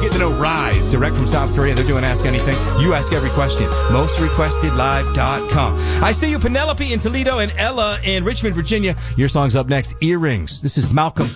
get to know Rise, direct from South Korea. They're doing Ask Anything. You ask every question. MostRequestedLive.com. I see you, Penelope in Toledo and Ella in Richmond, Virginia. Your song's up next, Earrings. This is Malcolm